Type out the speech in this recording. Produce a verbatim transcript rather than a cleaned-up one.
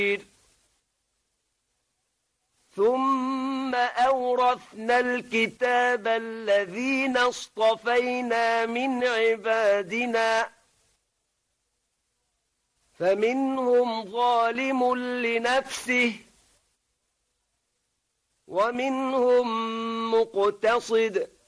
ثم أورثنا الكتاب الذين اصطفينا من عبادنا فمنهم ظالم لنفسه ومنهم مقتصد